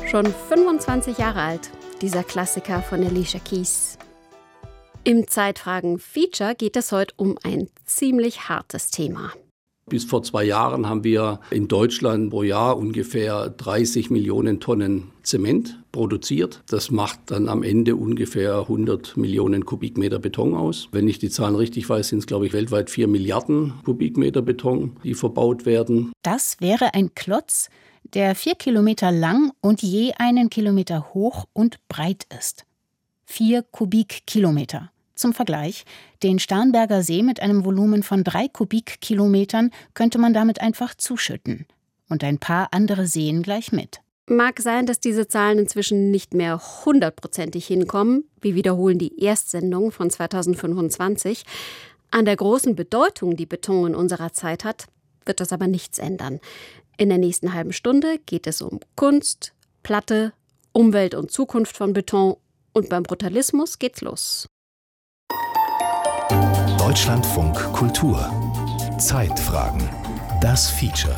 Schon 25 Jahre alt, dieser Klassiker von Alicia Keys. Im Zeitfragen-Feature geht es heute um ein ziemlich hartes Thema. Bis vor 2 Jahren haben wir in Deutschland pro Jahr ungefähr 30 Millionen Tonnen Zement produziert. Das macht dann am Ende ungefähr 100 Millionen Kubikmeter Beton aus. Wenn ich die Zahlen richtig weiß, sind es, glaube ich, weltweit 4 Milliarden Kubikmeter Beton, die verbaut werden. Das wäre ein Klotz, der 4 Kilometer lang und je 1 Kilometer hoch und breit ist. 4 Kubikkilometer. Zum Vergleich, den Starnberger See mit einem Volumen von 3 Kubikkilometern könnte man damit einfach zuschütten. Und ein paar andere Seen gleich mit. Mag sein, dass diese Zahlen inzwischen nicht mehr 100%ig hinkommen. Wir wiederholen die Erstsendung von 2025. An der großen Bedeutung, die Beton in unserer Zeit hat, wird das aber nichts ändern. In der nächsten halben Stunde geht es um Kunst, Platte, Umwelt und Zukunft von Beton. Und beim Brutalismus geht's los. Deutschlandfunk Kultur. Zeitfragen. Das Feature.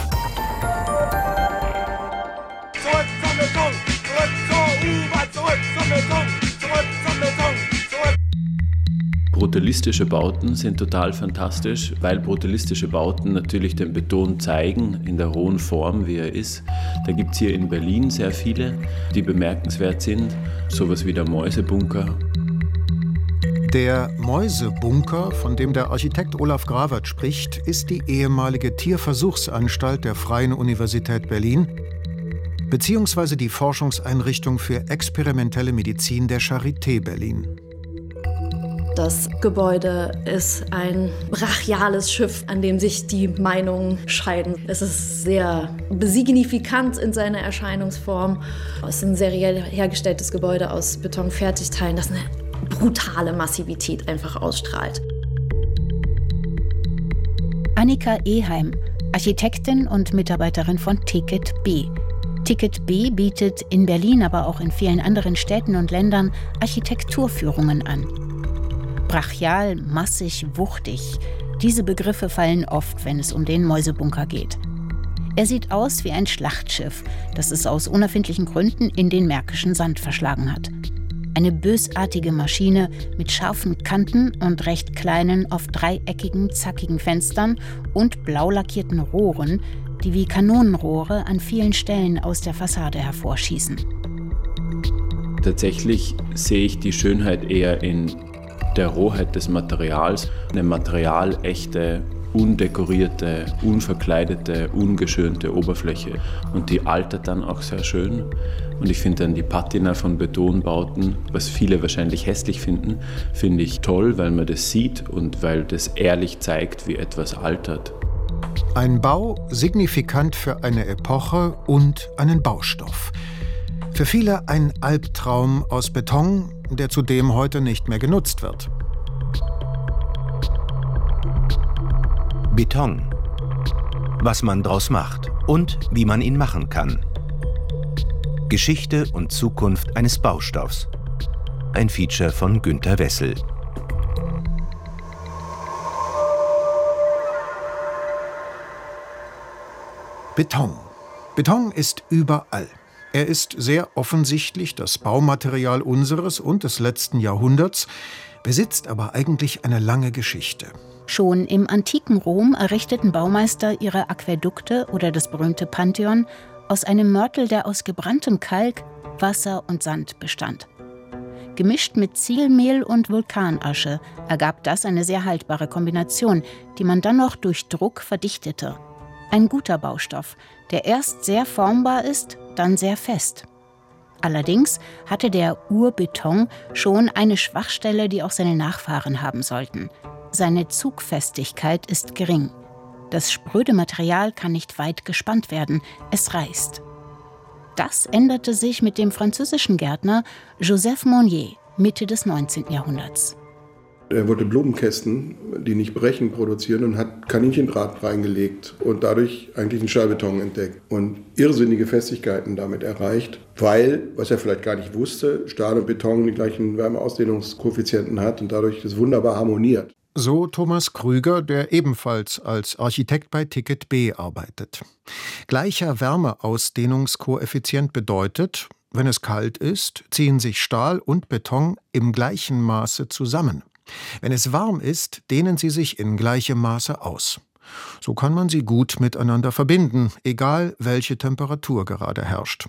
Zurück zum Beton, zurück zur U-Bahn, zurück zum Beton, zurück zum Beton, zurück. Brutalistische Bauten sind total fantastisch, weil brutalistische Bauten natürlich den Beton zeigen, in der rohen Form, wie er ist. Da gibt es hier in Berlin sehr viele, die bemerkenswert sind. Sowas wie der Mäusebunker. Der Mäusebunker, von dem der Architekt Olaf Grawert spricht, ist die ehemalige Tierversuchsanstalt der Freien Universität Berlin beziehungsweise die Forschungseinrichtung für experimentelle Medizin der Charité Berlin. Das Gebäude ist ein brachiales Schiff, an dem sich die Meinungen scheiden. Es ist sehr signifikant in seiner Erscheinungsform. Es ist ein seriell hergestelltes Gebäude aus Betonfertigteilen, das eine brutale Massivität einfach ausstrahlt. Annika Eheim, Architektin und Mitarbeiterin von Ticket B. Ticket B bietet in Berlin, aber auch in vielen anderen Städten und Ländern Architekturführungen an. Brachial, massig, wuchtig. Diese Begriffe fallen oft, wenn es um den Mäusebunker geht. Er sieht aus wie ein Schlachtschiff, das es aus unerfindlichen Gründen in den Märkischen Sand verschlagen hat. Eine bösartige Maschine mit scharfen Kanten und recht kleinen, oft dreieckigen, zackigen Fenstern und blau lackierten Rohren, die wie Kanonenrohre an vielen Stellen aus der Fassade hervorschießen. Tatsächlich sehe ich die Schönheit eher in der Rohheit des Materials, eine materialechte, undekorierte, unverkleidete, ungeschönte Oberfläche. Und die altert dann auch sehr schön. Und ich finde dann die Patina von Betonbauten, was viele wahrscheinlich hässlich finden, finde ich toll, weil man das sieht und weil das ehrlich zeigt, wie etwas altert. Ein Bau signifikant für eine Epoche und einen Baustoff. Für viele ein Albtraum aus Beton, der zudem heute nicht mehr genutzt wird. Beton. Was man draus macht und wie man ihn machen kann. Geschichte und Zukunft eines Baustoffs. Ein Feature von Günter Wessel. Beton. Beton ist überall. Er ist sehr offensichtlich das Baumaterial unseres und des letzten Jahrhunderts, besitzt aber eigentlich eine lange Geschichte. Schon im antiken Rom errichteten Baumeister ihre Aquädukte oder das berühmte Pantheon aus einem Mörtel, der aus gebranntem Kalk, Wasser und Sand bestand. Gemischt mit Ziegelmehl und Vulkanasche ergab das eine sehr haltbare Kombination, die man dann noch durch Druck verdichtete. Ein guter Baustoff, der erst sehr formbar ist, dann sehr fest. Allerdings hatte der Urbeton schon eine Schwachstelle, die auch seine Nachfahren haben sollten. Seine Zugfestigkeit ist gering. Das spröde Material kann nicht weit gespannt werden, es reißt. Das änderte sich mit dem französischen Gärtner Joseph Monnier Mitte des 19. Jahrhunderts. Er wollte Blumenkästen, die nicht brechen, produzieren und hat Kaninchendraht reingelegt und dadurch eigentlich einen Stahlbeton entdeckt und irrsinnige Festigkeiten damit erreicht, weil, was er vielleicht gar nicht wusste, Stahl und Beton die gleichen Wärmeausdehnungskoeffizienten hat und dadurch das wunderbar harmoniert. So Thomas Krüger, der ebenfalls als Architekt bei Ticket B arbeitet. Gleicher Wärmeausdehnungskoeffizient bedeutet, wenn es kalt ist, ziehen sich Stahl und Beton im gleichen Maße zusammen. Wenn es warm ist, dehnen sie sich in gleichem Maße aus. So kann man sie gut miteinander verbinden, egal welche Temperatur gerade herrscht.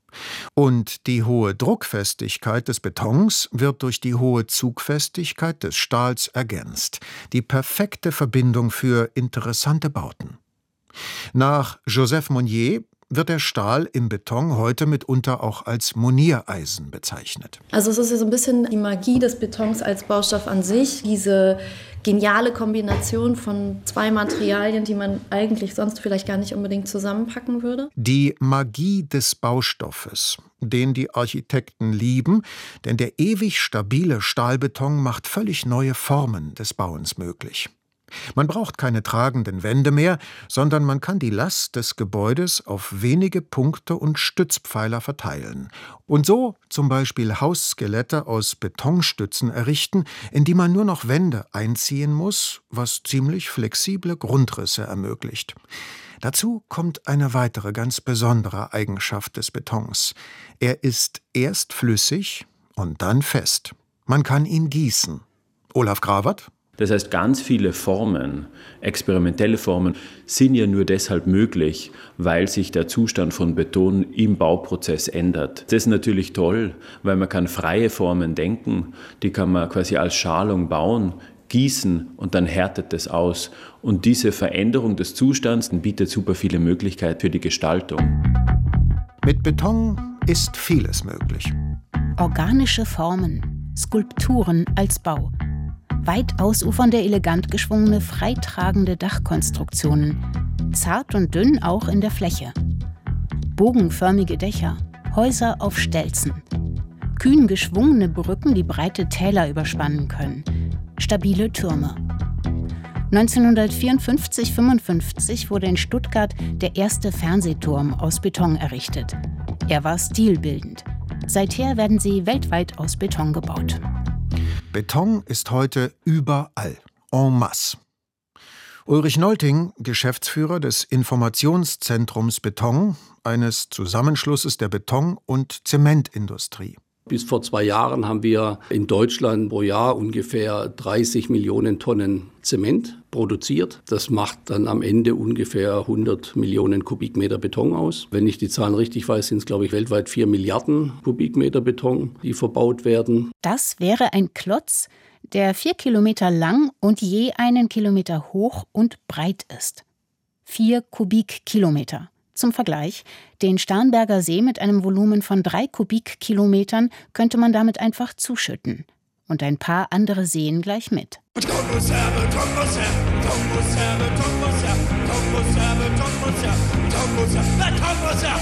Und die hohe Druckfestigkeit des Betons wird durch die hohe Zugfestigkeit des Stahls ergänzt. Die perfekte Verbindung für interessante Bauten. Nach Joseph Monnier wird der Stahl im Beton heute mitunter auch als Moniereisen bezeichnet. Also es ist ja so ein bisschen die Magie des Betons als Baustoff an sich, diese geniale Kombination von zwei Materialien, die man eigentlich sonst vielleicht gar nicht unbedingt zusammenpacken würde. Die Magie des Baustoffes, den die Architekten lieben, denn der ewig stabile Stahlbeton macht völlig neue Formen des Bauens möglich. Man braucht keine tragenden Wände mehr, sondern man kann die Last des Gebäudes auf wenige Punkte und Stützpfeiler verteilen und so zum Beispiel Hausskelette aus Betonstützen errichten, in die man nur noch Wände einziehen muss, was ziemlich flexible Grundrisse ermöglicht. Dazu kommt eine weitere ganz besondere Eigenschaft des Betons. Er ist erst flüssig und dann fest. Man kann ihn gießen. Olaf Grawert? Das heißt, ganz viele Formen, experimentelle Formen, sind ja nur deshalb möglich, weil sich der Zustand von Beton im Bauprozess ändert. Das ist natürlich toll, weil man kann freie Formen denken, die kann man quasi als Schalung bauen, gießen und dann härtet es aus. Und diese Veränderung des Zustands bietet super viele Möglichkeiten für die Gestaltung. Mit Beton ist vieles möglich. Organische Formen, Skulpturen als Bau. Weit ausufernde, elegant geschwungene, freitragende Dachkonstruktionen. Zart und dünn auch in der Fläche. Bogenförmige Dächer, Häuser auf Stelzen. Kühn geschwungene Brücken, die breite Täler überspannen können. Stabile Türme. 1954/55 wurde in Stuttgart der erste Fernsehturm aus Beton errichtet. Er war stilbildend. Seither werden sie weltweit aus Beton gebaut. Beton ist heute überall, en masse. Ulrich Nolting, Geschäftsführer des Informationszentrums Beton, eines Zusammenschlusses der Beton- und Zementindustrie. Bis vor 2 Jahren haben wir in Deutschland pro Jahr ungefähr 30 Millionen Tonnen Zement produziert. Das macht dann am Ende ungefähr 100 Millionen Kubikmeter Beton aus. Wenn ich die Zahlen richtig weiß, sind es, glaube ich, weltweit 4 Milliarden Kubikmeter Beton, die verbaut werden. Das wäre ein Klotz, der 4 Kilometer lang und je 1 Kilometer hoch und breit ist. 4 Kubikkilometer. Zum Vergleich, den Starnberger See mit einem Volumen von 3 Kubikkilometern könnte man damit einfach zuschütten. Und ein paar andere Seen gleich mit. Beton muss her, Beton muss her, Beton muss her, Beton muss her, Beton muss her, Beton muss her, Beton muss her, Beton muss her.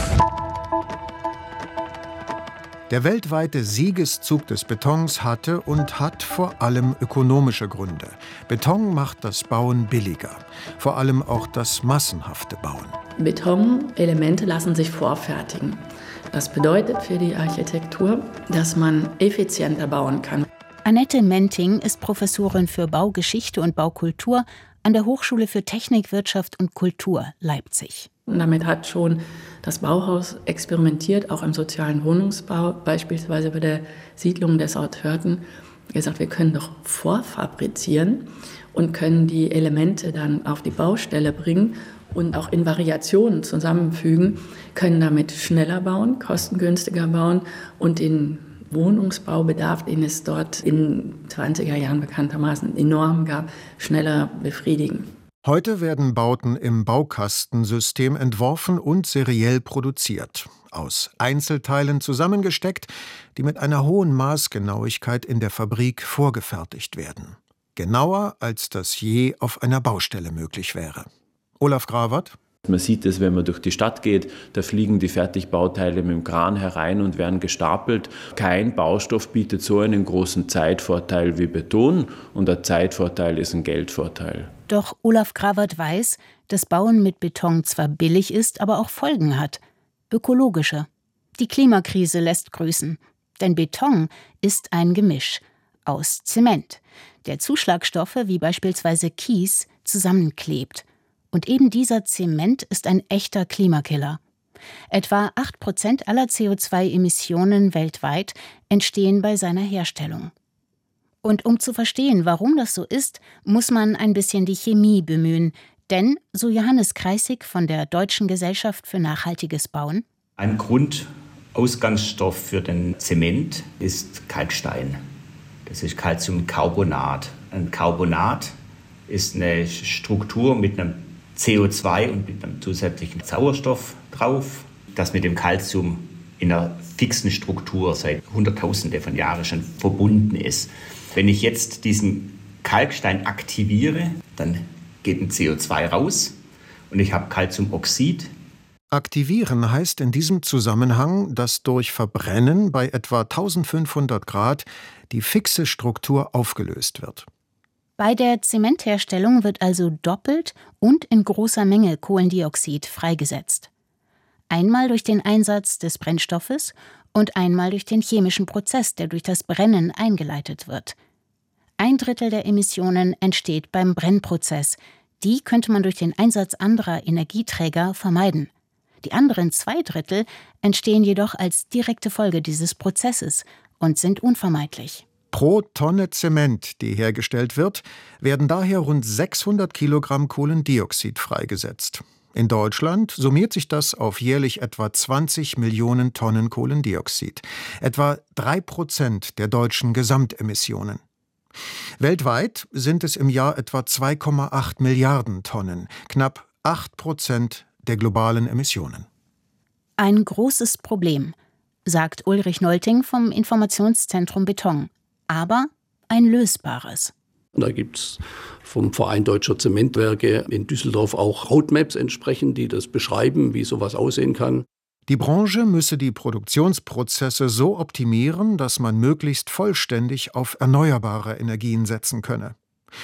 Der weltweite Siegeszug des Betons hatte und hat vor allem ökonomische Gründe. Beton macht das Bauen billiger, vor allem auch das massenhafte Bauen. Betonelemente lassen sich vorfertigen. Das bedeutet für die Architektur, dass man effizienter bauen kann. Annette Menting ist Professorin für Baugeschichte und Baukultur an der Hochschule für Technik, Wirtschaft und Kultur Leipzig. Und damit hat schon das Bauhaus experimentiert, auch im sozialen Wohnungsbau, beispielsweise bei der Siedlung der Sauthörten, gesagt, wir können doch vorfabrizieren und können die Elemente dann auf die Baustelle bringen und auch in Variationen zusammenfügen, können damit schneller bauen, kostengünstiger bauen und den Wohnungsbaubedarf, den es dort in 20er Jahren bekanntermaßen enorm gab, schneller befriedigen. Heute werden Bauten im Baukastensystem entworfen und seriell produziert, aus Einzelteilen zusammengesteckt, die mit einer hohen Maßgenauigkeit in der Fabrik vorgefertigt werden. Genauer, als das je auf einer Baustelle möglich wäre. Olaf Grawert? Man sieht es, wenn man durch die Stadt geht, da fliegen die Fertigbauteile mit dem Kran herein und werden gestapelt. Kein Baustoff bietet so einen großen Zeitvorteil wie Beton und der Zeitvorteil ist ein Geldvorteil. Doch Olaf Grawert weiß, dass Bauen mit Beton zwar billig ist, aber auch Folgen hat. Ökologische. Die Klimakrise lässt grüßen. Denn Beton ist ein Gemisch aus Zement, der Zuschlagstoffe wie beispielsweise Kies zusammenklebt. Und eben dieser Zement ist ein echter Klimakiller. Etwa 8% aller CO2-Emissionen weltweit entstehen bei seiner Herstellung. Und um zu verstehen, warum das so ist, muss man ein bisschen die Chemie bemühen. Denn, so Johannes Kreissig von der Deutschen Gesellschaft für nachhaltiges Bauen: Ein Grundausgangsstoff für den Zement ist Kalkstein. Das ist Calciumcarbonat. Ein Carbonat ist eine Struktur mit einem CO2 und mit einem zusätzlichen Sauerstoff drauf, das mit dem Calcium in einer fixen Struktur seit Hunderttausende von Jahren schon verbunden ist. Wenn ich jetzt diesen Kalkstein aktiviere, dann geht ein CO2 raus und ich habe Calciumoxid. Aktivieren heißt in diesem Zusammenhang, dass durch Verbrennen bei etwa 1500 Grad die fixe Struktur aufgelöst wird. Bei der Zementherstellung wird also doppelt und in großer Menge Kohlendioxid freigesetzt. Einmal durch den Einsatz des Brennstoffes und einmal durch den chemischen Prozess, der durch das Brennen eingeleitet wird. 1/3 der Emissionen entsteht beim Brennprozess. Die könnte man durch den Einsatz anderer Energieträger vermeiden. Die anderen 2/3 entstehen jedoch als direkte Folge dieses Prozesses und sind unvermeidlich. Pro Tonne Zement, die hergestellt wird, werden daher rund 600 Kilogramm Kohlendioxid freigesetzt. In Deutschland summiert sich das auf jährlich etwa 20 Millionen Tonnen Kohlendioxid, etwa 3% der deutschen Gesamtemissionen. Weltweit sind es im Jahr etwa 2,8 Milliarden Tonnen, knapp 8% der globalen Emissionen. Ein großes Problem, sagt Ulrich Nolting vom Informationszentrum Beton. Aber ein lösbares. Da gibt es vom Verein Deutscher Zementwerke in Düsseldorf auch Roadmaps entsprechend, die das beschreiben, wie sowas aussehen kann. Die Branche müsse die Produktionsprozesse so optimieren, dass man möglichst vollständig auf erneuerbare Energien setzen könne.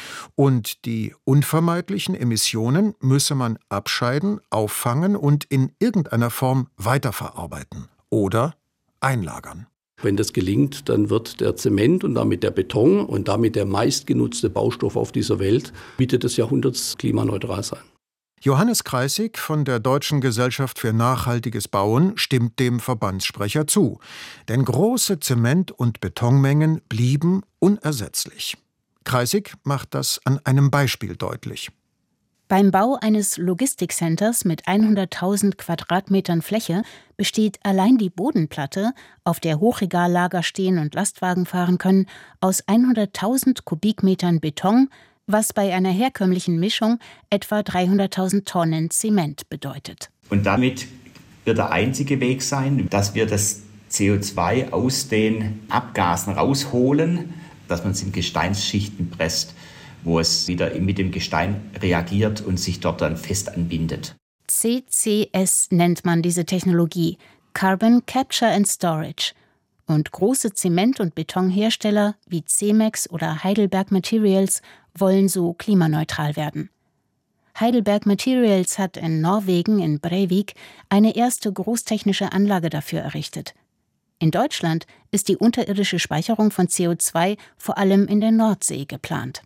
Und die unvermeidlichen Emissionen müsse man abscheiden, auffangen und in irgendeiner Form weiterverarbeiten oder einlagern. Wenn das gelingt, dann wird der Zement und damit der Beton und damit der meistgenutzte Baustoff auf dieser Welt Mitte des Jahrhunderts klimaneutral sein. Johannes Kreissig von der Deutschen Gesellschaft für nachhaltiges Bauen stimmt dem Verbandssprecher zu. Denn große Zement- und Betonmengen blieben unersetzlich. Kreissig macht das an einem Beispiel deutlich. Beim Bau eines Logistikcenters mit 100.000 Quadratmetern Fläche besteht allein die Bodenplatte, auf der Hochregallager stehen und Lastwagen fahren können, aus 100.000 Kubikmetern Beton, was bei einer herkömmlichen Mischung etwa 300.000 Tonnen Zement bedeutet. Und damit wird der einzige Weg sein, dass wir das CO2 aus den Abgasen rausholen, dass man es in Gesteinsschichten presst, wo es wieder mit dem Gestein reagiert und sich dort dann fest anbindet. CCS nennt man diese Technologie, Carbon Capture and Storage. Und große Zement- und Betonhersteller wie Cemex oder Heidelberg Materials wollen so klimaneutral werden. Heidelberg Materials hat in Norwegen in Brevik eine erste großtechnische Anlage dafür errichtet. In Deutschland ist die unterirdische Speicherung von CO2 vor allem in der Nordsee geplant.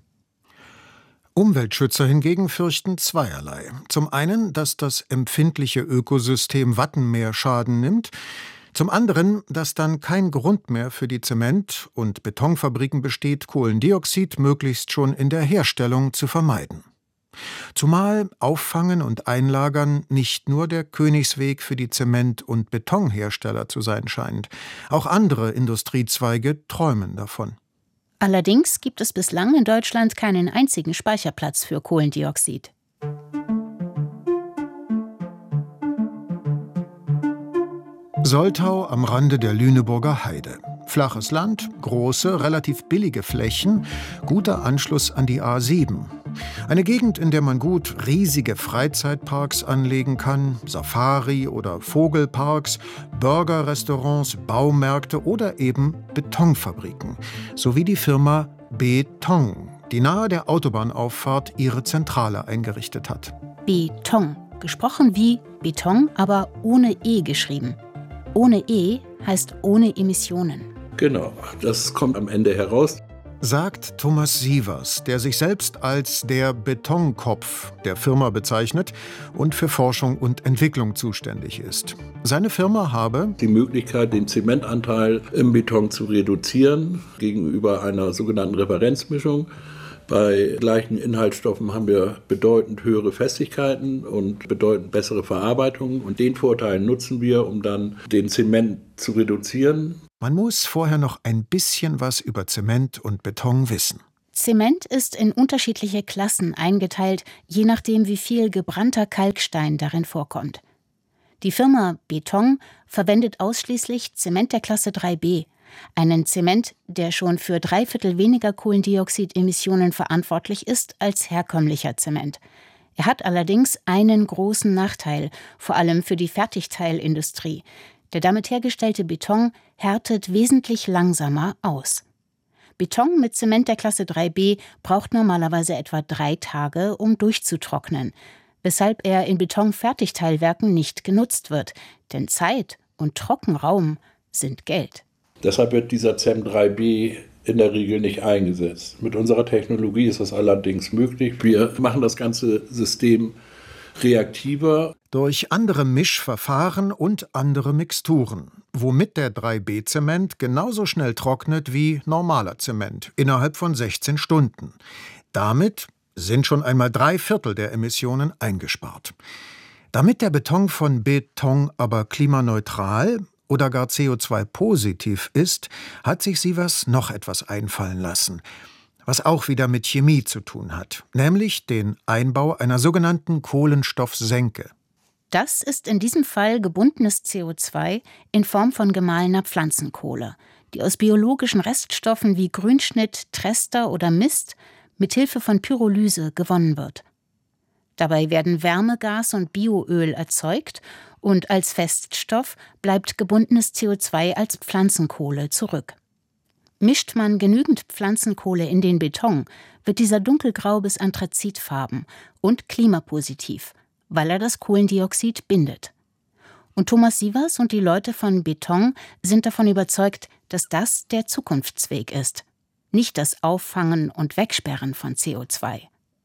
Umweltschützer hingegen fürchten zweierlei. Zum einen, dass das empfindliche Ökosystem Wattenmeer Schaden nimmt. Zum anderen, dass dann kein Grund mehr für die Zement- und Betonfabriken besteht, Kohlendioxid möglichst schon in der Herstellung zu vermeiden. Zumal Auffangen und Einlagern nicht nur der Königsweg für die Zement- und Betonhersteller zu sein scheint. Auch andere Industriezweige träumen davon. Allerdings gibt es bislang in Deutschland keinen einzigen Speicherplatz für Kohlendioxid. Soltau am Rande der Lüneburger Heide. Flaches Land, große, relativ billige Flächen, guter Anschluss an die A7. Eine Gegend, in der man gut riesige Freizeitparks anlegen kann, Safari- oder Vogelparks, Burgerrestaurants, Baumärkte oder eben Betonfabriken, sowie die Firma Beton, die nahe der Autobahnauffahrt ihre Zentrale eingerichtet hat. Beton, gesprochen wie Beton, aber ohne E geschrieben. Ohne E heißt ohne Emissionen. Genau, das kommt am Ende heraus. Sagt Thomas Sievers, der sich selbst als der Betonkopf der Firma bezeichnet und für Forschung und Entwicklung zuständig ist. Seine Firma habe die Möglichkeit, den Zementanteil im Beton zu reduzieren gegenüber einer sogenannten Referenzmischung. Bei gleichen Inhaltsstoffen haben wir bedeutend höhere Festigkeiten und bedeutend bessere Verarbeitungen. Und den Vorteil nutzen wir, um dann den Zement zu reduzieren. Man muss vorher noch ein bisschen was über Zement und Beton wissen. Zement ist in unterschiedliche Klassen eingeteilt, je nachdem, wie viel gebrannter Kalkstein darin vorkommt. Die Firma Beton verwendet ausschließlich Zement der Klasse 3b, einen Zement, der schon für 3/4 weniger Kohlendioxidemissionen verantwortlich ist als herkömmlicher Zement. Er hat allerdings einen großen Nachteil, vor allem für die Fertigteilindustrie. Der damit hergestellte Beton härtet wesentlich langsamer aus. Beton mit Zement der Klasse 3b braucht normalerweise etwa 3 Tage, um durchzutrocknen, weshalb er in Betonfertigteilwerken nicht genutzt wird, denn Zeit und Trockenraum sind Geld. Deshalb wird dieser CEM 3b in der Regel nicht eingesetzt. Mit unserer Technologie ist das allerdings möglich. Wir machen das ganze System reaktiver. Durch andere Mischverfahren und andere Mixturen, womit der 3B-Zement genauso schnell trocknet wie normaler Zement, innerhalb von 16 Stunden. Damit sind schon einmal 3/4 der Emissionen eingespart. Damit der Beton von Beton aber klimaneutral oder gar CO2-positiv ist, hat sich Sievers noch etwas einfallen lassen, was auch wieder mit Chemie zu tun hat, nämlich den Einbau einer sogenannten Kohlenstoffsenke. Das ist in diesem Fall gebundenes CO2 in Form von gemahlener Pflanzenkohle, die aus biologischen Reststoffen wie Grünschnitt, Trester oder Mist mithilfe von Pyrolyse gewonnen wird. Dabei werden Wärmegas und Bioöl erzeugt und als Feststoff bleibt gebundenes CO2 als Pflanzenkohle zurück. Mischt man genügend Pflanzenkohle in den Beton, wird dieser dunkelgrau bis anthrazitfarben und klimapositiv, weil er das Kohlendioxid bindet. Und Thomas Sievers und die Leute von Beton sind davon überzeugt, dass das der Zukunftsweg ist, nicht das Auffangen und Wegsperren von CO2.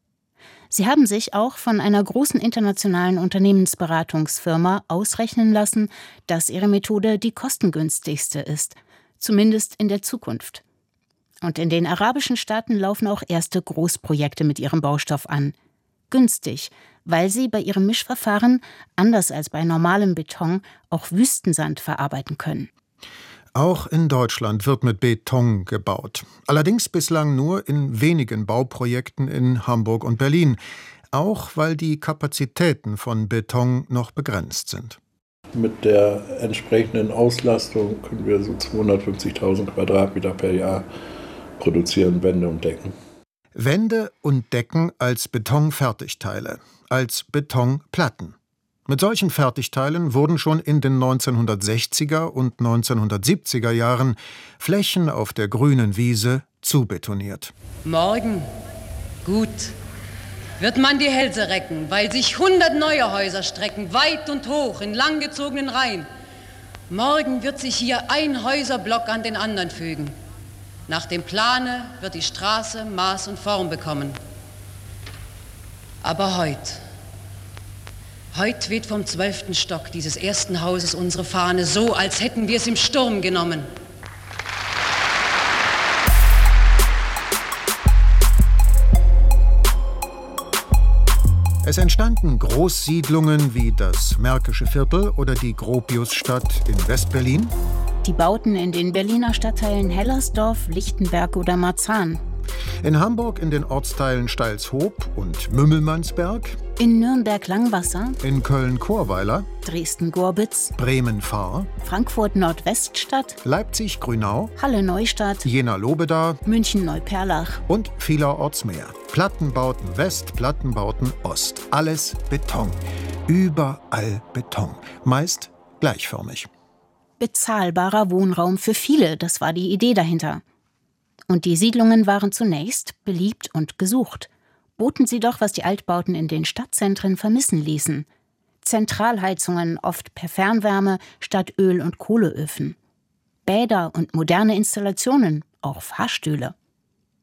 Sie haben sich auch von einer großen internationalen Unternehmensberatungsfirma ausrechnen lassen, dass ihre Methode die kostengünstigste ist, zumindest in der Zukunft. Und in den arabischen Staaten laufen auch erste Großprojekte mit ihrem Baustoff an. Günstig, weil sie bei ihrem Mischverfahren, anders als bei normalem Beton, auch Wüstensand verarbeiten können. Auch in Deutschland wird mit Beton gebaut. Allerdings bislang nur in wenigen Bauprojekten in Hamburg und Berlin. Auch weil die Kapazitäten von Beton noch begrenzt sind. Mit der entsprechenden Auslastung können wir so 250.000 Quadratmeter per Jahr produzieren, Wände und Decken. Wände und Decken als Betonfertigteile, als Betonplatten. Mit solchen Fertigteilen wurden schon in den 1960er und 1970er Jahren Flächen auf der grünen Wiese zubetoniert. Morgen, gut, wird man die Hälse recken, weil sich 100 neue Häuser strecken, weit und hoch in langgezogenen Reihen. Morgen wird sich hier ein Häuserblock an den anderen fügen. Nach dem Plane wird die Straße Maß und Form bekommen. Aber heute weht vom 12. Stock dieses ersten Hauses unsere Fahne so, als hätten wir es im Sturm genommen. Es entstanden Großsiedlungen wie das Märkische Viertel oder die Gropiusstadt in Westberlin. Die Bauten in den Berliner Stadtteilen Hellersdorf, Lichtenberg oder Marzahn. In Hamburg in den Ortsteilen Steilshoop und Mümmelmannsberg. In Nürnberg-Langwasser. In Köln-Chorweiler. Dresden-Gorbitz. Bremen-Fahr. Frankfurt-Nordweststadt. Leipzig-Grünau. Halle-Neustadt. Jena-Lobeda. München-Neuperlach. Und vielerorts mehr. Plattenbauten West, Plattenbauten Ost. Alles Beton. Überall Beton. Meist gleichförmig. Bezahlbarer Wohnraum für viele, das war die Idee dahinter. Und die Siedlungen waren zunächst beliebt und gesucht. Boten sie doch, was die Altbauten in den Stadtzentren vermissen ließen. Zentralheizungen, oft per Fernwärme, statt Öl- und Kohleöfen. Bäder und moderne Installationen, auch Fahrstühle.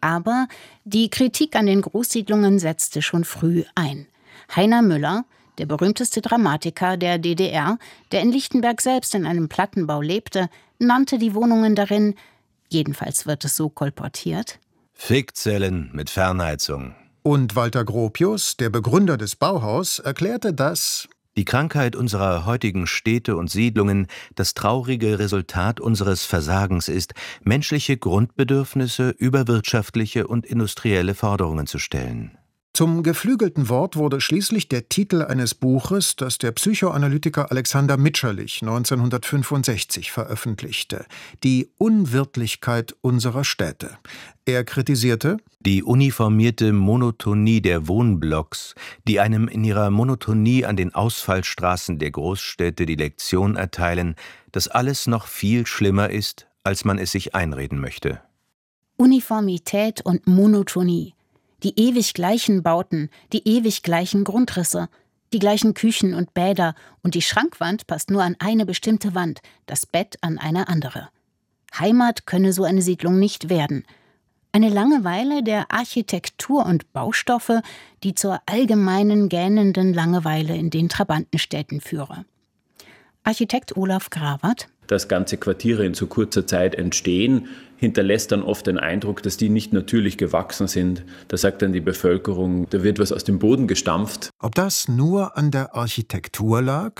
Aber die Kritik an den Großsiedlungen setzte schon früh ein. Heiner Müller, der berühmteste Dramatiker der DDR, der in Lichtenberg selbst in einem Plattenbau lebte, nannte die Wohnungen darin, jedenfalls wird es so kolportiert, Fickzellen mit Fernheizung. Und Walter Gropius, der Begründer des Bauhaus, erklärte, dass die Krankheit unserer heutigen Städte und Siedlungen das traurige Resultat unseres Versagens ist, menschliche Grundbedürfnisse über wirtschaftliche und industrielle Forderungen zu stellen. Zum geflügelten Wort wurde schließlich der Titel eines Buches, das der Psychoanalytiker Alexander Mitscherlich 1965 veröffentlichte: Die Unwirtlichkeit unserer Städte. Er kritisierte die uniformierte Monotonie der Wohnblocks, die einem in ihrer Monotonie an den Ausfallstraßen der Großstädte die Lektion erteilen, dass alles noch viel schlimmer ist, als man es sich einreden möchte. Uniformität und Monotonie. Die ewig gleichen Bauten, die ewig gleichen Grundrisse, die gleichen Küchen und Bäder, und die Schrankwand passt nur an eine bestimmte Wand, das Bett an eine andere. Heimat könne so eine Siedlung nicht werden. Eine Langeweile der Architektur und Baustoffe, die zur allgemeinen gähnenden Langeweile in den Trabantenstädten führe. Architekt Olaf Grawert: Dass ganze Quartiere in so kurzer Zeit entstehen, hinterlässt dann oft den Eindruck, dass die nicht natürlich gewachsen sind. Da sagt dann die Bevölkerung, da wird was aus dem Boden gestampft. Ob das nur an der Architektur lag?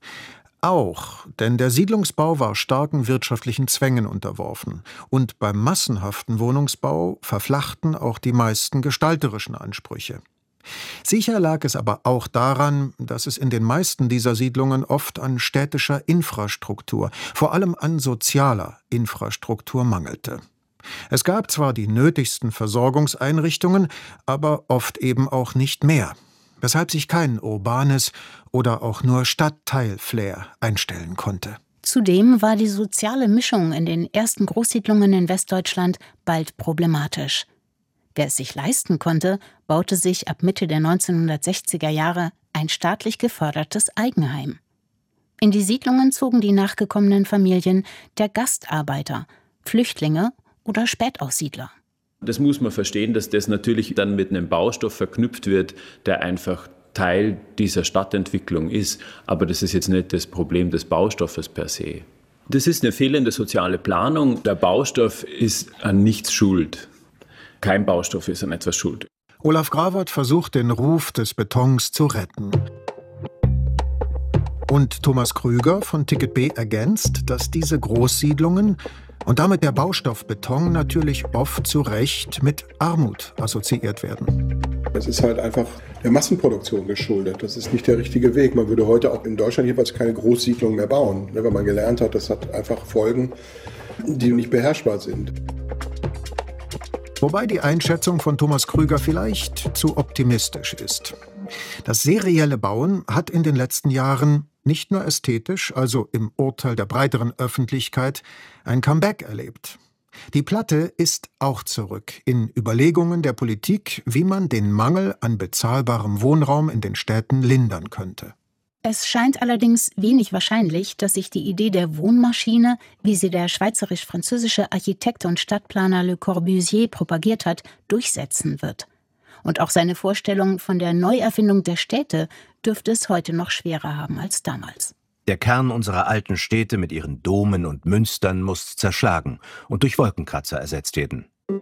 Auch, denn der Siedlungsbau war starken wirtschaftlichen Zwängen unterworfen. Und beim massenhaften Wohnungsbau verflachten auch die meisten gestalterischen Ansprüche. Sicher lag es aber auch daran, dass es in den meisten dieser Siedlungen oft an städtischer Infrastruktur, vor allem an sozialer Infrastruktur mangelte. Es gab zwar die nötigsten Versorgungseinrichtungen, aber oft eben auch nicht mehr, weshalb sich kein urbanes oder auch nur Stadtteil-Flair einstellen konnte. Zudem war die soziale Mischung in den ersten Großsiedlungen in Westdeutschland bald problematisch. Wer es sich leisten konnte, baute sich ab Mitte der 1960er Jahre ein staatlich gefördertes Eigenheim. In die Siedlungen zogen die nachgekommenen Familien der Gastarbeiter, Flüchtlinge oder Spätaussiedler. Das muss man verstehen, dass das natürlich dann mit einem Baustoff verknüpft wird, der einfach Teil dieser Stadtentwicklung ist. Aber das ist jetzt nicht das Problem des Baustoffes per se. Das ist eine fehlende soziale Planung. Der Baustoff ist an nichts schuld. Kein Baustoff ist an etwas schuld. Olaf Grawert versucht, den Ruf des Betons zu retten. Und Thomas Krüger von Ticket B ergänzt, dass diese Großsiedlungen und damit der Baustoff Beton natürlich oft zu Recht mit Armut assoziiert werden. Das ist halt einfach der Massenproduktion geschuldet. Das ist nicht der richtige Weg. Man würde heute auch in Deutschland jeweils keine Großsiedlungen mehr bauen, weil man gelernt hat, das hat einfach Folgen, die nicht beherrschbar sind. Wobei die Einschätzung von Thomas Krüger vielleicht zu optimistisch ist. Das serielle Bauen hat in den letzten Jahren nicht nur ästhetisch, also im Urteil der breiteren Öffentlichkeit, ein Comeback erlebt. Die Platte ist auch zurück in Überlegungen der Politik, wie man den Mangel an bezahlbarem Wohnraum in den Städten lindern könnte. Es scheint allerdings wenig wahrscheinlich, dass sich die Idee der Wohnmaschine, wie sie der schweizerisch-französische Architekt und Stadtplaner Le Corbusier propagiert hat, durchsetzen wird. Und auch seine Vorstellung von der Neuerfindung der Städte dürfte es heute noch schwerer haben als damals. Der Kern unserer alten Städte mit ihren Domen und Münstern muss zerschlagen und durch Wolkenkratzer ersetzt werden.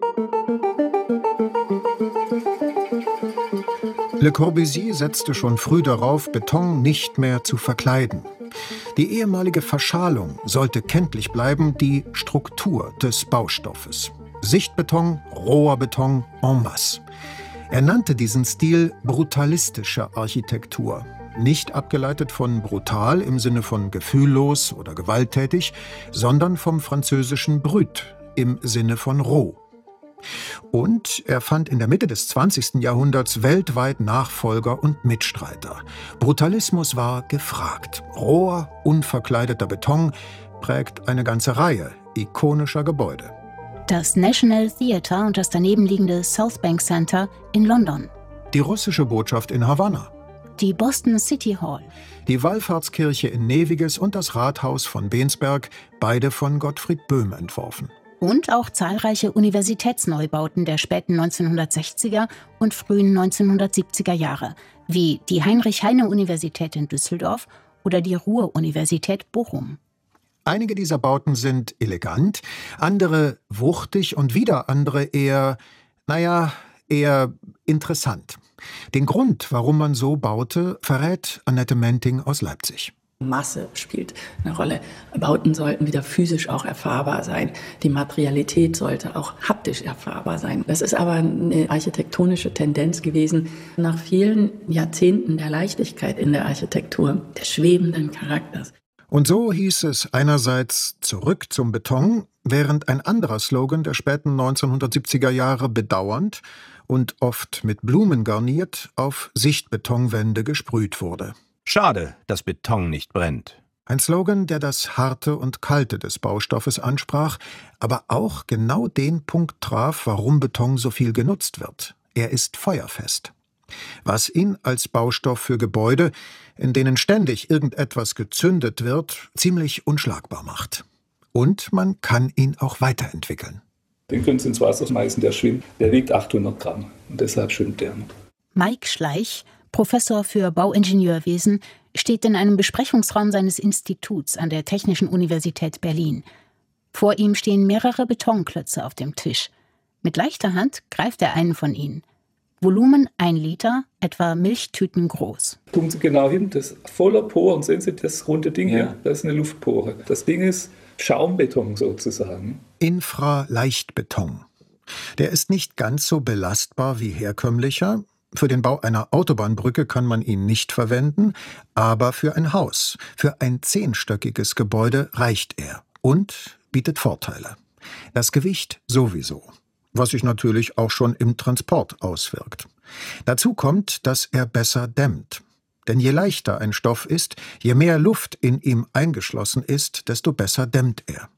Le Corbusier setzte schon früh darauf, Beton nicht mehr zu verkleiden. Die ehemalige Verschalung sollte kenntlich bleiben, die Struktur des Baustoffes. Sichtbeton, roher Beton en masse. Er nannte diesen Stil brutalistische Architektur. Nicht abgeleitet von brutal im Sinne von gefühllos oder gewalttätig, sondern vom französischen brut im Sinne von roh. Und er fand in der Mitte des 20. Jahrhunderts weltweit Nachfolger und Mitstreiter. Brutalismus war gefragt. Roher, unverkleideter Beton prägt eine ganze Reihe ikonischer Gebäude. Das National Theatre und das danebenliegende South Bank Center in London. Die russische Botschaft in Havanna. Die Boston City Hall. Die Wallfahrtskirche in Neviges und das Rathaus von Bensberg, beide von Gottfried Böhm entworfen. Und auch zahlreiche Universitätsneubauten der späten 1960er und frühen 1970er Jahre, wie die Heinrich-Heine-Universität in Düsseldorf oder die Ruhr-Universität Bochum. Einige dieser Bauten sind elegant, andere wuchtig und wieder andere eher interessant. Den Grund, warum man so baute, verrät Annette Menting aus Leipzig. Masse spielt eine Rolle. Bauten sollten wieder physisch auch erfahrbar sein. Die Materialität sollte auch haptisch erfahrbar sein. Das ist aber eine architektonische Tendenz gewesen, nach vielen Jahrzehnten der Leichtigkeit in der Architektur, des schwebenden Charakters. Und so hieß es einerseits zurück zum Beton, während ein anderer Slogan der späten 1970er Jahre bedauernd und oft mit Blumen garniert auf Sichtbetonwände gesprüht wurde. Schade, dass Beton nicht brennt. Ein Slogan, der das Harte und Kalte des Baustoffes ansprach, aber auch genau den Punkt traf, warum Beton so viel genutzt wird. Er ist feuerfest. Was ihn als Baustoff für Gebäude, in denen ständig irgendetwas gezündet wird, ziemlich unschlagbar macht. Und man kann ihn auch weiterentwickeln. Den können Sie ins Wasser schmeißen, der schwimmt. Der wiegt 800 Gramm und deshalb schwimmt der. Mike Schleich, Professor für Bauingenieurwesen, steht in einem Besprechungsraum seines Instituts an der Technischen Universität Berlin. Vor ihm stehen mehrere Betonklötze auf dem Tisch. Mit leichter Hand greift er einen von ihnen. Volumen 1 Liter, etwa Milchtüten groß. Gucken Sie genau hin, das ist voller Poren. Sehen Sie das runde Ding hier? Das ist eine Luftpore. Das Ding ist Schaumbeton sozusagen. Infraleichtbeton. Der ist nicht ganz so belastbar wie herkömmlicher. Für den Bau einer Autobahnbrücke kann man ihn nicht verwenden, aber für ein Haus, für ein 10-stöckiges Gebäude reicht er und bietet Vorteile. Das Gewicht sowieso, was sich natürlich auch schon im Transport auswirkt. Dazu kommt, dass er besser dämmt. Denn je leichter ein Stoff ist, je mehr Luft in ihm eingeschlossen ist, desto besser dämmt er.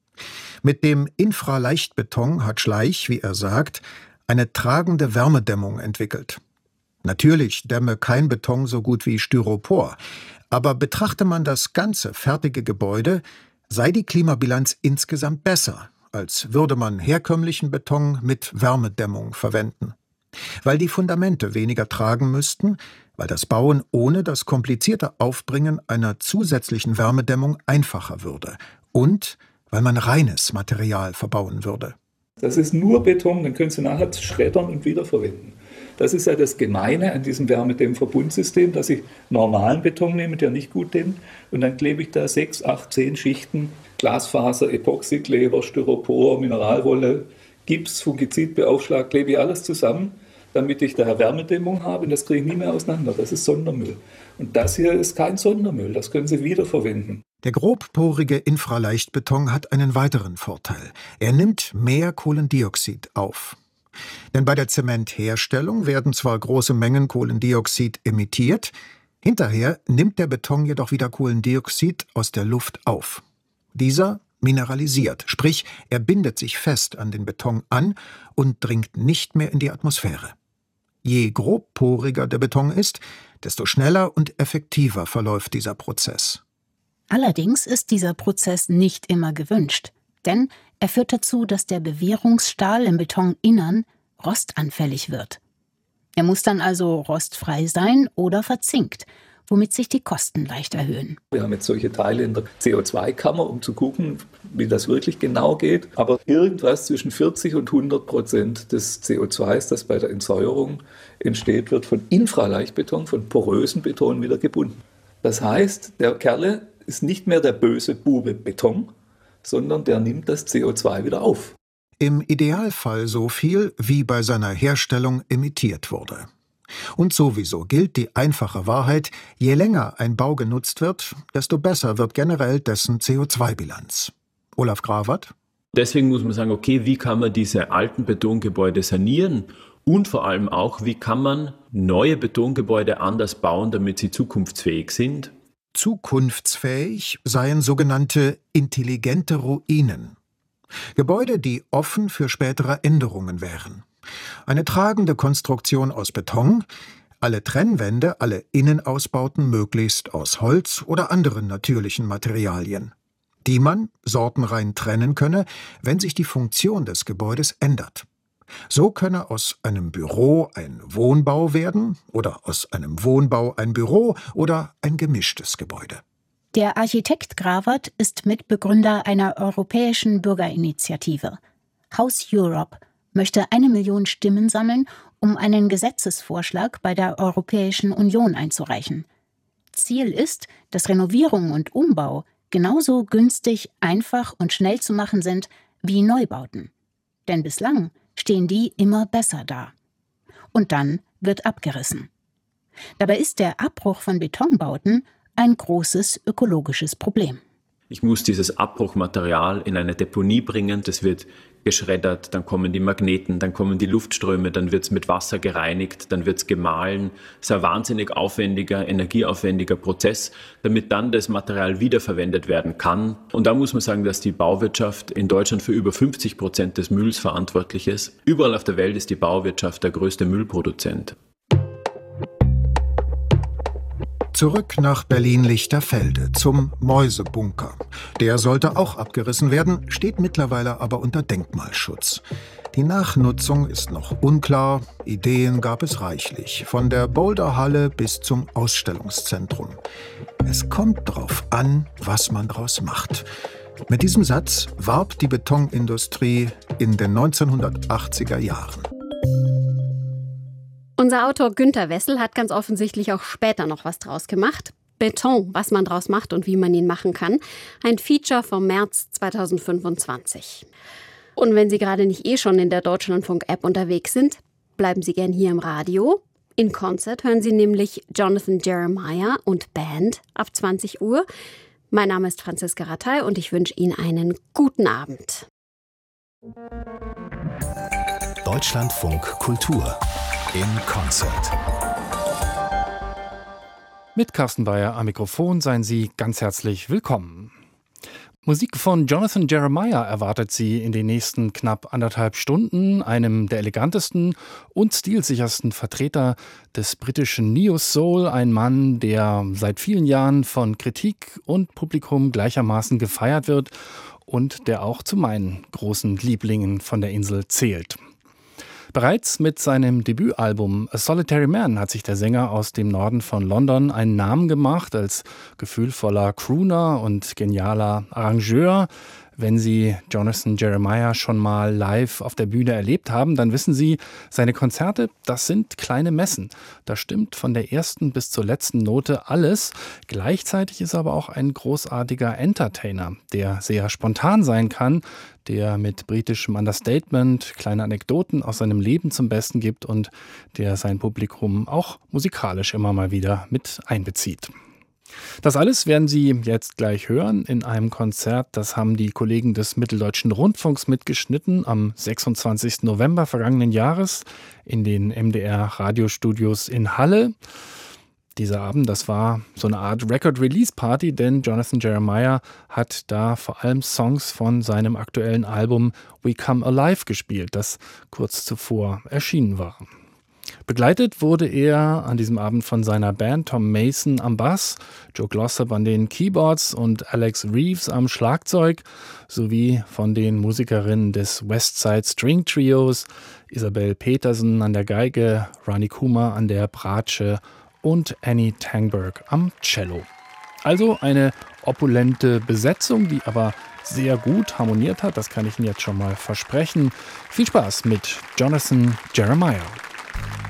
Mit dem Infraleichtbeton hat Schleich, wie er sagt, eine tragende Wärmedämmung entwickelt. Natürlich dämme kein Beton so gut wie Styropor, aber betrachte man das ganze fertige Gebäude, sei die Klimabilanz insgesamt besser, als würde man herkömmlichen Beton mit Wärmedämmung verwenden. Weil die Fundamente weniger tragen müssten, weil das Bauen ohne das komplizierte Aufbringen einer zusätzlichen Wärmedämmung einfacher würde und weil man reines Material verbauen würde. Das ist nur Beton, den können Sie nachher schreddern und wiederverwenden. Das ist ja das Gemeine an diesem Wärmedämmverbundsystem, dass ich normalen Beton nehme, der nicht gut dämmt, und dann klebe ich da 6, 8, 10 Schichten Glasfaser, Epoxykleber, Styropor, Mineralwolle, Gips, Fungizidbeaufschlag, klebe ich alles zusammen, damit ich da Wärmedämmung habe, und das kriege ich nie mehr auseinander. Das ist Sondermüll. Und das hier ist kein Sondermüll, das können Sie wiederverwenden. Der grobporige Infraleichtbeton hat einen weiteren Vorteil. Er nimmt mehr Kohlendioxid auf. Denn bei der Zementherstellung werden zwar große Mengen Kohlendioxid emittiert, hinterher nimmt der Beton jedoch wieder Kohlendioxid aus der Luft auf. Dieser mineralisiert, sprich, er bindet sich fest an den Beton an und dringt nicht mehr in die Atmosphäre. Je grobporiger der Beton ist, desto schneller und effektiver verläuft dieser Prozess. Allerdings ist dieser Prozess nicht immer gewünscht, denn er führt dazu, dass der Bewehrungsstahl im Betoninnern rostanfällig wird. Er muss dann also rostfrei sein oder verzinkt, womit sich die Kosten leicht erhöhen. Wir haben jetzt solche Teile in der CO2-Kammer, um zu gucken, wie das wirklich genau geht. Aber irgendwas zwischen 40% und 100% des CO2s, das bei der Entsäuerung entsteht, wird von Infraleichtbeton, von porösen Beton wieder gebunden. Das heißt, der Kerle ist nicht mehr der böse Bube Beton, sondern der nimmt das CO2 wieder auf. Im Idealfall so viel, wie bei seiner Herstellung emittiert wurde. Und sowieso gilt die einfache Wahrheit, je länger ein Bau genutzt wird, desto besser wird generell dessen CO2-Bilanz. Olaf Grawert? Deswegen muss man sagen, okay, wie kann man diese alten Betongebäude sanieren? Und vor allem auch, wie kann man neue Betongebäude anders bauen, damit sie zukunftsfähig sind? Zukunftsfähig seien sogenannte intelligente Ruinen. Gebäude, die offen für spätere Änderungen wären. Eine tragende Konstruktion aus Beton, alle Trennwände, alle Innenausbauten möglichst aus Holz oder anderen natürlichen Materialien. die man sortenrein trennen könne, wenn sich die Funktion des Gebäudes ändert. So könne aus einem Büro ein Wohnbau werden oder aus einem Wohnbau ein Büro oder ein gemischtes Gebäude. Der Architekt Grawert ist Mitbegründer einer europäischen Bürgerinitiative. House Europe möchte 1 Million Stimmen sammeln, um einen Gesetzesvorschlag bei der Europäischen Union einzureichen. Ziel ist, dass Renovierung und Umbau genauso günstig, einfach und schnell zu machen sind wie Neubauten. Denn bislang stehen die immer besser da. Und dann wird abgerissen. Dabei ist der Abbruch von Betonbauten ein großes ökologisches Problem. Ich muss dieses Abbruchmaterial in eine Deponie bringen, das wird geschreddert, dann kommen die Magneten, dann kommen die Luftströme, dann wird es mit Wasser gereinigt, dann wird es gemahlen. Das ist ein wahnsinnig aufwendiger, energieaufwendiger Prozess, damit dann das Material wiederverwendet werden kann. Und da muss man sagen, dass die Bauwirtschaft in Deutschland für über 50% des Mülls verantwortlich ist. Überall auf der Welt ist die Bauwirtschaft der größte Müllproduzent. Zurück nach Berlin-Lichterfelde zum Mäusebunker. Der sollte auch abgerissen werden, steht mittlerweile aber unter Denkmalschutz. Die Nachnutzung ist noch unklar, Ideen gab es reichlich, von der Boulderhalle bis zum Ausstellungszentrum. Es kommt drauf an, was man draus macht. Mit diesem Satz warb die Betonindustrie in den 1980er Jahren. Unser Autor Günter Wessel hat ganz offensichtlich auch später noch was draus gemacht. Beton, was man draus macht und wie man ihn machen kann. Ein Feature vom März 2025. Und wenn Sie gerade nicht schon in der Deutschlandfunk-App unterwegs sind, bleiben Sie gern hier im Radio. In Concert hören Sie nämlich Jonathan Jeremiah und Band ab 20 Uhr. Mein Name ist Franziska Rattay und ich wünsche Ihnen einen guten Abend. Deutschlandfunk Kultur in Concert. Mit Carsten Bayer am Mikrofon seien Sie ganz herzlich willkommen. Musik von Jonathan Jeremiah erwartet Sie in den nächsten knapp 1,5 Stunden, einem der elegantesten und stilsichersten Vertreter des britischen Neo-Soul, ein Mann, der seit vielen Jahren von Kritik und Publikum gleichermaßen gefeiert wird und der auch zu meinen großen Lieblingen von der Insel zählt. Bereits mit seinem Debütalbum A Solitary Man hat sich der Sänger aus dem Norden von London einen Namen gemacht als gefühlvoller Crooner und genialer Arrangeur. Wenn Sie Jonathan Jeremiah schon mal live auf der Bühne erlebt haben, dann wissen Sie, seine Konzerte, das sind kleine Messen. Da stimmt von der ersten bis zur letzten Note alles. Gleichzeitig ist er aber auch ein großartiger Entertainer, der sehr spontan sein kann, der mit britischem Understatement kleine Anekdoten aus seinem Leben zum Besten gibt und der sein Publikum auch musikalisch immer mal wieder mit einbezieht. Das alles werden Sie jetzt gleich hören in einem Konzert, das haben die Kollegen des Mitteldeutschen Rundfunks mitgeschnitten am 26. November vergangenen Jahres in den MDR-Radiostudios in Halle. Dieser Abend, das war so eine Art Record-Release-Party, denn Jonathan Jeremiah hat da vor allem Songs von seinem aktuellen Album We Come Alive gespielt, das kurz zuvor erschienen war. Begleitet wurde er an diesem Abend von seiner Band Tom Mason am Bass, Joe Glossop an den Keyboards und Alex Reeves am Schlagzeug sowie von den Musikerinnen des Westside String Trios, Isabel Petersen an der Geige, Rani Kumar an der Bratsche und Annie Tangberg am Cello. Also eine opulente Besetzung, die aber sehr gut harmoniert hat, das kann ich Ihnen jetzt schon mal versprechen. Viel Spaß mit Jonathan Jeremiah.